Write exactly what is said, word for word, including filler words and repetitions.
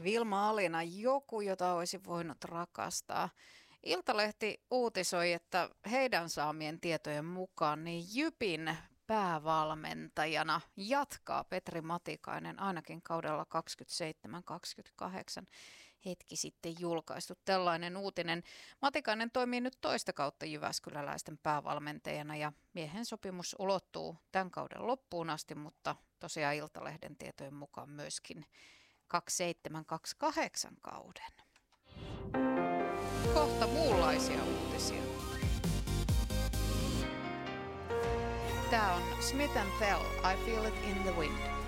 Vilma Alina, joku, jota olisi voinut rakastaa. Iltalehti uutisoi, että heidän saamien tietojen mukaan niin Jypin päävalmentajana jatkaa Petri Matikainen ainakin kaudella kaksikymmentäseitsemän kaksikymmentäkahdeksan. Hetki sitten julkaistu tällainen uutinen. Matikainen toimii nyt toista kautta jyväskyläläisten päävalmentajana ja miehen sopimus ulottuu tämän kauden loppuun asti, mutta tosiaan Iltalehden tietojen mukaan myöskin kaksikymmentäseitsemän kaksikymmentäkahdeksan kauden. Kohta muunlaisia uutisia. Tämä on Smith and Tell, I Feel It in the Wind.